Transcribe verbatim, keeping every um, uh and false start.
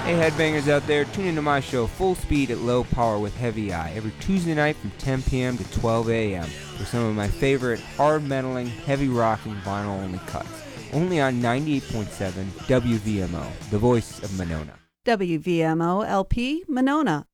Hey headbangers out there, tune into my show Full Speed at Low Power with Heavy Eye every Tuesday night from ten p.m. to twelve a.m. for some of my favorite hard metaling, heavy rocking vinyl only cuts. Only on ninety-eight point seven W V M O, the voice of Monona. W V M O L P Monona.